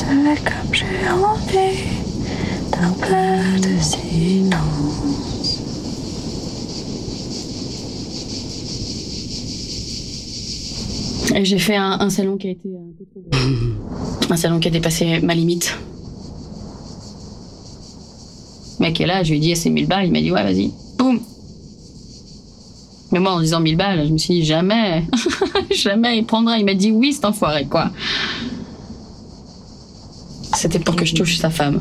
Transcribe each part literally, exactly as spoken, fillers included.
C'est comme j'ai envie d'un peu de silence. Et j'ai fait un, un salon qui a été un peu trop gros. Un salon qui a dépassé ma limite. Le mec est là, je lui ai dit c'est mille balles, il m'a dit ouais vas-y, boum. Mais moi en disant mille balles, je me suis dit jamais, jamais il prendra, il m'a dit oui cet enfoiré quoi. C'était pour que je touche sa femme.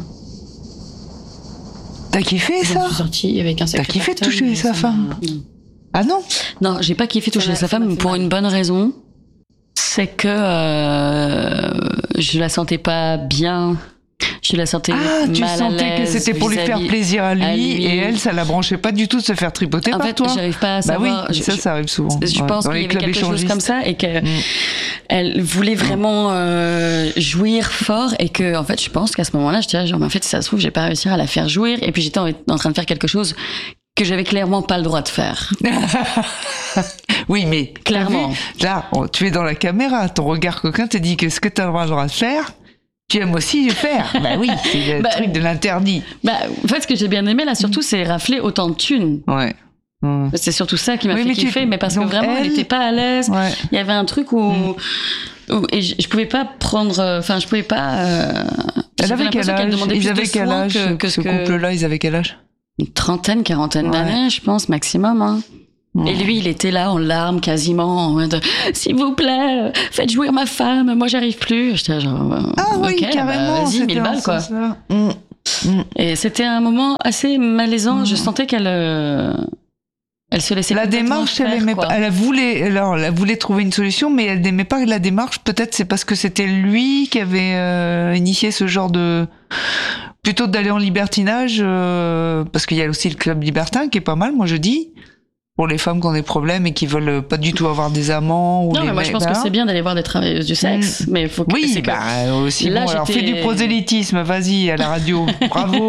T'as kiffé ça ? Je suis sortie avec un sacré T'as kiffé pactole, toucher sa femme ? Non. Ah non ? Non, j'ai pas kiffé toucher sa femme pour une bonne raison. C'est que euh, je la sentais pas bien. Je la sentais Ah, tu mal à sentais que l'aise c'était pour lui faire vis-à-vis- plaisir à lui, à lui. et elle, ça la branchait pas du tout de se faire tripoter En par fait, toi. j'arrive pas à Bah oui, savoir. ça, je, ça arrive souvent. Je Ouais, pense dans qu'il y les avait clubs quelque chose échangistes. comme ça et que Mm. elle voulait vraiment euh, jouir fort et que en fait, je pense qu'à ce moment-là, je disais genre, mais en fait, si ça se trouve, j'ai pas réussi à la faire jouir et puis j'étais en, en train de faire quelque chose que j'avais clairement pas le droit de faire. Oui, mais Clairement. t'as vu, là, oh, tu es dans la caméra, ton regard coquin te dit que ce que tu as le droit de faire, tu aimes aussi le faire. Bah oui, c'est le Bah, truc de l'interdit. Bah, en fait, ce que j'ai bien aimé là, surtout, c'est rafler autant de thunes. Ouais. Mmh. C'est surtout ça qui m'a Oui, fait mais tu- kiffer, mais parce donc que vraiment, elle elle- était pas à l'aise. Ouais. Il y avait un truc où, où- et je, je pouvais pas prendre, enfin, je pouvais pas. Euh, Elle j'avais avait quel l'impression qu'elle âge demandait Ils plus avaient de quel soins âge que, que ce que- couple-là, ils avaient quel âge? Une trentaine, quarantaine Ouais. d'années, je pense, maximum. Hein. Mmh. Et lui, il était là en larmes quasiment, en mode s'il vous plaît, faites jouir ma femme, moi j'arrive plus. J'étais genre, euh, Ah oui, ok, carrément. bah, vas-y, c'était mille en balles ce quoi. sens-là. Mmh. Mmh. Et c'était un moment assez malaisant. Mmh. Je sentais qu'elle, euh, elle se laissait. La complètement démarche, elle faire, aimait quoi. pas. Elle voulait, alors, elle voulait trouver une solution, mais elle n'aimait pas la démarche. Peut-être c'est parce que c'était lui qui avait euh, initié ce genre de, plutôt d'aller en libertinage, euh, parce qu'il y a aussi le club libertin qui est pas mal, moi je dis, pour les femmes qui ont des problèmes et qui veulent pas du tout avoir des amants ou Non, les mais moi je pense voilà. que c'est bien d'aller voir des travailleuses du sexe, Mmh. mais il faut que. Oui, c'est que- bah aussi. Là, bon, alors j'étais- fais du prosélytisme, vas-y à la radio, bravo.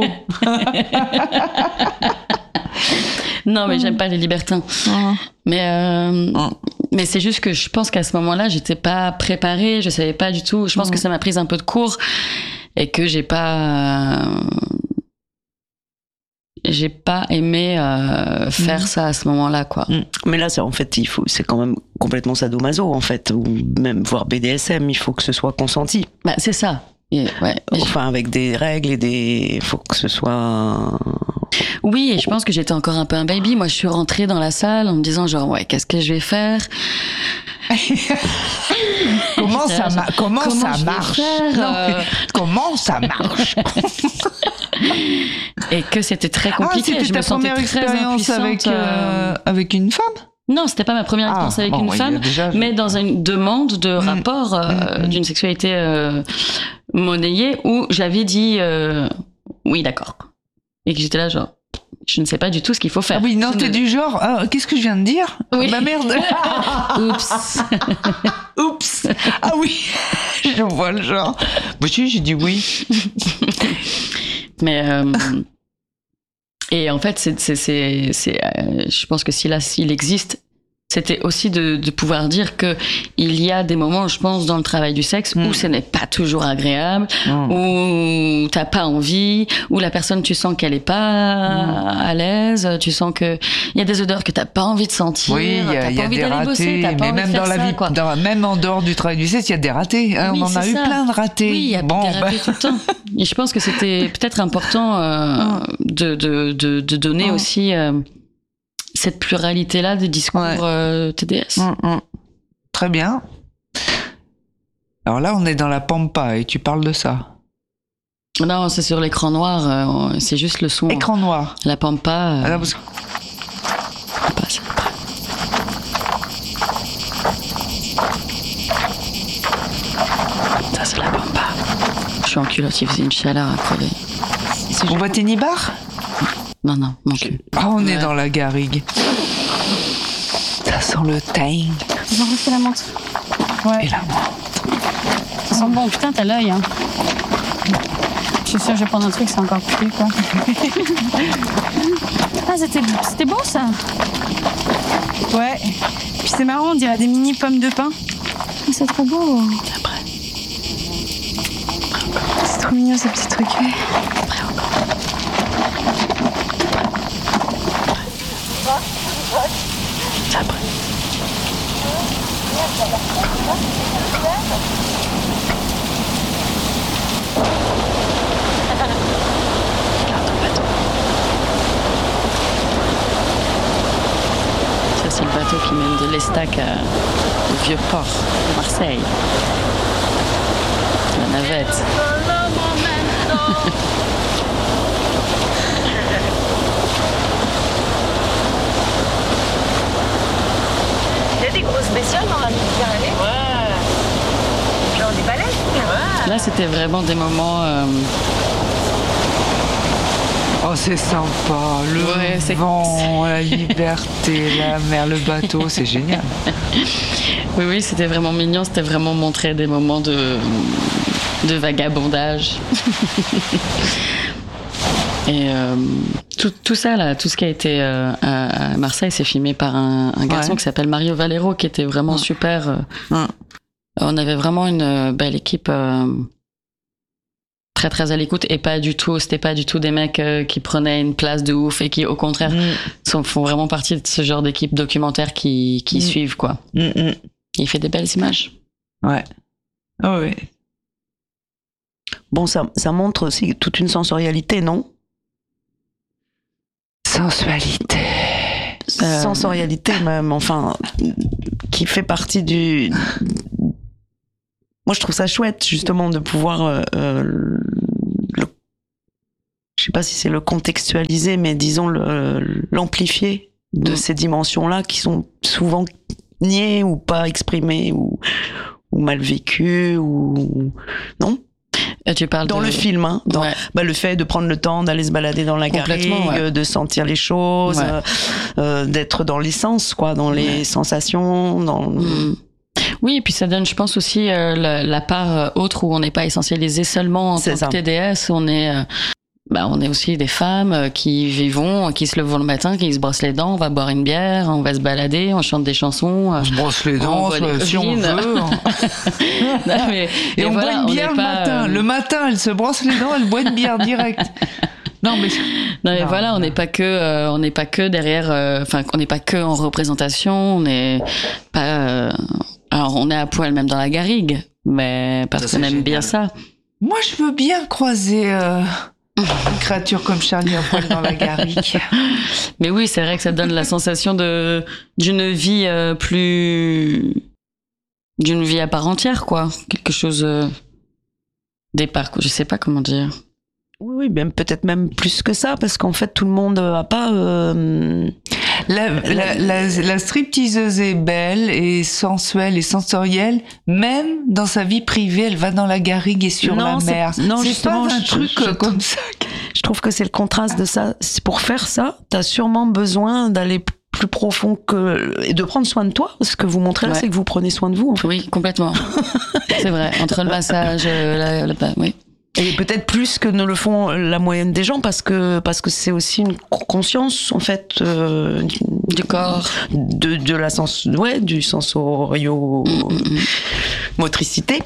Non, mais j'aime pas les libertins. Mais euh, Mm. mais c'est juste que je pense qu'à ce moment-là, j'étais pas préparée, je savais pas du tout. Je pense Mm. que ça m'a pris un peu de cours et que j'ai pas euh, j'ai pas aimé euh, faire Mm. ça à ce moment-là, quoi. Mais là, c'est en fait, il faut, c'est quand même complètement sadomaso, en fait, ou même voire B D S M. Il faut que ce soit consenti. Bah c'est ça. Et, ouais. Et je- Enfin, avec des règles et des, il faut que ce soit. Oui, et je pense que j'étais encore un peu un baby. Moi, je suis rentrée dans la salle en me disant genre ouais, qu'est-ce que je vais faire? Comment ça, ma- comment Comment ça je vais marche faire, Non, euh, mais comment ça marche Et que c'était très Ah, compliqué. c'était je ta me sentais première très expérience impuissante. avec, euh, euh, avec une femme Non, c'était pas ma première expérience Ah, avec bon, une il y a femme, déjà- mais dans une demande de Mm. rapport euh, Mm, mm. d'une sexualité euh, monnayée où j'avais dit euh, oui, d'accord. Et que j'étais là genre, je ne sais pas du tout ce qu'il faut faire. Ah oui, non, Je t'es ne- du genre, ah, qu'est-ce que je viens de dire Oui. Bah merde Oups. Oups Ah oui Je vois le genre. Bah si, j'ai dit oui. Mais euh, et en fait, c'est, c'est, c'est, c'est, euh, je pense que si là, s'il existe, c'était aussi de, de pouvoir dire que il y a des moments, je pense, dans le travail du sexe Mm. où ce n'est pas toujours agréable, Mm. où t'as pas envie, où la personne, tu sens qu'elle est pas Mm. à l'aise, tu sens que il y a des odeurs que t'as pas envie de sentir, Oui, il y t'as a, il y pas a envie des d'aller bosser, ratés, t'as pas mais envie même de faire dans la ça, vie, quoi. dans- même en dehors du travail du sexe, il y a des ratés. Hein, Oui, on en a c'est eu ça. plein de ratés. Oui, il y a bon, des bah, ratés tout le temps. Et je pense que c'était peut-être important euh, de, de, de, de donner Mm. aussi euh, cette pluralité-là des discours Ouais. euh, T D S. hum, hum. Très bien. Alors là, on est dans la pampa et tu parles de ça. Non, c'est sur l'écran noir, euh, c'est juste le son. Écran noir. La pampa. euh, Alors, parce que- passe. Ça, c'est la pampa. Je suis en culotte, il faisait une chaleur à crever. C'est on juste- voit tes nibards Non, non, mon cul. Ah, on est Ouais. dans la garrigue. Ça sent le thym Ils ont refait la menthe. Ouais, et la ça sent bon. Putain, t'as l'œil. Hein. Je suis sûre que je vais prendre un truc, c'est encore plus quoi. Ah, c'était, c'était bon ça. Ouais. Puis c'est marrant, on dirait des mini pommes de pin. Ah, c'est trop beau. Après. mignon ce petit truc. C'est après. Regarde le bateau. Ça, c'est le bateau qui mène de l'Estac à- au Vieux-Port de Marseille. La navette. Il y a des grosses bestioles dans la Méditerranée. Ouais. Genre des baleines. Ouais. Là, c'était vraiment des moments... euh, Oh, c'est sympa. Le Ouais, c'est- vent, la liberté, la mer, le bateau, c'est génial. Oui, oui, c'était vraiment mignon. C'était vraiment montrer des moments de, de vagabondage. Et euh, tout, tout ça, là, tout ce qui a été euh, à, à Marseille, c'est filmé par un, un garçon Ouais. qui s'appelle Mario Valero, qui était vraiment Ouais. super. euh. Ouais. On avait vraiment une euh, belle équipe, euh, très très à l'écoute, et pas du tout, c'était pas du tout des mecs euh, qui prenaient une place de ouf et qui, au contraire, Mm, sont, font vraiment partie de ce genre d'équipe documentaire qui, qui Mm. suivent, quoi. mm, mm. Il fait des belles images. Ouais. Oh, ouais. Bon, ça, ça montre aussi toute une sensorialité, non? Sensualité. Euh, Sensorialité même, enfin, qui fait partie du... Moi, je trouve ça chouette, justement, de pouvoir euh, euh, le... Je sais pas si c'est le contextualiser, mais disons le- l'amplifier de Mm. ces dimensions-là qui sont souvent niées ou pas exprimées ou, ou mal vécues ou... Non? Et tu parles Dans de... le film, hein, dans, Ouais. bah, le fait de prendre le temps d'aller se balader dans la garrigue, Complètement, ouais. euh, de sentir les choses, Ouais. euh, euh, d'être dans l'essence, quoi, dans les Ouais. sensations, dans... Mm. Oui, et puis ça donne, je pense aussi, euh, la, la part euh, autre où on n'est pas essentialisé seulement en C'est tant ça. que T D S, on est, euh, bah, on est aussi des femmes euh, qui vivons, qui se lèvent le matin, qui se brossent les dents, on va boire une bière, on va se balader, on chante des chansons. euh. On se brosse les dents, On voit les si on copines. veut. Non, mais- Et, mais on voilà, boit une bière n'est le pas, matin. euh, Le matin, elle se brosse les dents, elle boit une bière direct. Non, mais... Non, mais Non, voilà, on non. n'est pas que, euh, on n'est pas que derrière, euh, enfin, on n'est pas que en représentation, on n'est pas, euh, alors on est à poil même dans la garrigue, mais parce Ça, qu'on c'est aime bien génial. ça. Moi, je veux bien croiser euh, une créature comme Charlie à poil dans la garrigue. Mais oui, c'est vrai que ça donne la sensation de d'une vie euh, plus, d'une vie à part entière, quoi. Quelque chose euh, départ, je sais pas comment dire. Oui, oui, même peut-être même plus que ça, parce qu'en fait, tout le monde a pas... euh, La, la, la, la stripteaseuse est belle et sensuelle et sensorielle. Même dans sa vie privée, elle va dans la garrigue et sur Non, la c'est- mer. non, C'est justement, pas un je- truc je- euh, comme ça. Je trouve que c'est le contraste de ça. C'est pour faire ça, t'as sûrement besoin d'aller p- plus profond que... et de prendre soin de toi. Ce que vous montrez là, Ouais. c'est que vous prenez soin de vous, en fait. Oui, complètement. C'est vrai. Entre le massage, euh, la, la- oui. Et peut-être plus que ne le font la moyenne des gens, parce que parce que c'est aussi une conscience, en fait, euh, Du corps. de, de la sens, ouais, du sensorio Mm, mm, mm. motricité.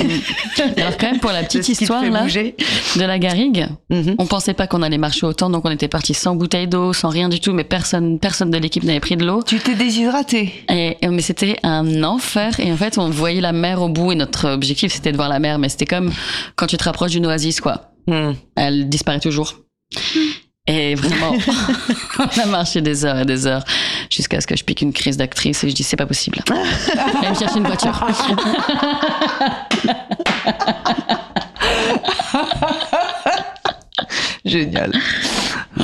Alors quand même, pour la De petite ce qui te histoire fait là, bouger. de la garrigue, Mhm. on pensait pas qu'on allait marcher autant, donc on était parti sans bouteille d'eau, sans rien du tout, mais personne, personne de l'équipe n'avait pris de l'eau. Tu t'es déshydraté. Et, et- mais c'était un enfer. Et en fait, on voyait la mer au bout. Et notre objectif, c'était de voir la mer. Mais c'était comme quand tu te rapproches d'une oasis, quoi. Mm. Elle disparaît toujours. Et vraiment, on a marché des heures et des heures jusqu'à ce que je pique une crise d'actrice et je dis c'est pas possible. Allez me chercher une voiture. Génial.